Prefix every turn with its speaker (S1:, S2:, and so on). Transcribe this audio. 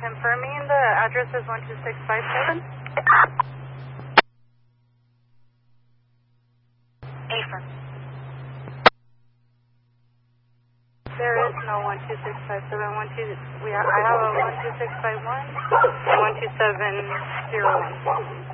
S1: confirming the address is 12657. Affirm. There is no 12657. I have a 12651 and 12701.